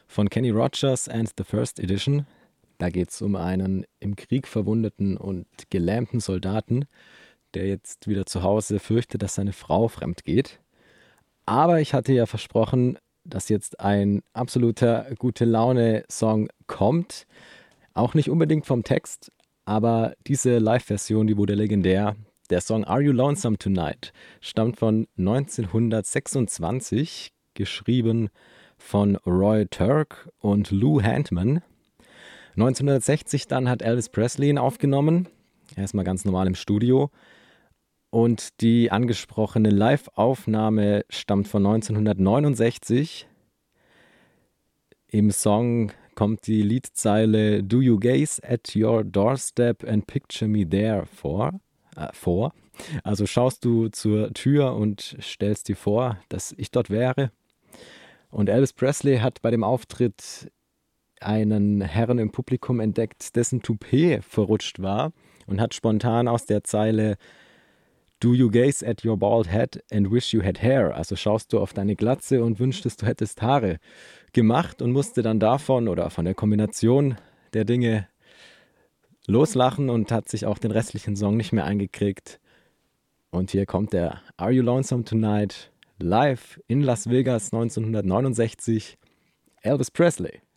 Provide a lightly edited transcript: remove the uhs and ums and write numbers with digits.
von Kenny Rogers and the First Edition. Da geht es um einen im Krieg verwundeten und gelähmten Soldaten, der jetzt wieder zu Hause fürchtet, dass seine Frau fremd geht. Aber ich hatte ja versprochen, dass jetzt ein absoluter Gute-Laune-Song kommt. Auch nicht unbedingt vom Text, aber diese Live-Version, die wurde legendär. Der Song Are You Lonesome Tonight stammt von 1926, geschrieben von Roy Turk und Lou Handman. 1960 dann hat Elvis Presley ihn aufgenommen, erstmal ganz normal im Studio. Und die angesprochene Live-Aufnahme stammt von 1969. Im Song kommt die Liedzeile Do you gaze at your doorstep and picture me there vor. Also schaust du zur Tür und stellst dir vor, dass ich dort wäre. Und Elvis Presley hat bei dem Auftritt einen Herrn im Publikum entdeckt, dessen Toupet verrutscht war und hat spontan aus der Zeile Do you gaze at your bald head and wish you had hair? Also schaust du auf deine Glatze und wünschtest, du hättest Haare gemacht und musste dann davon oder von der Kombination der Dinge loslachen und hat sich auch den restlichen Song nicht mehr eingekriegt. Und hier kommt der Are You Lonesome Tonight live in Las Vegas 1969, Elvis Presley.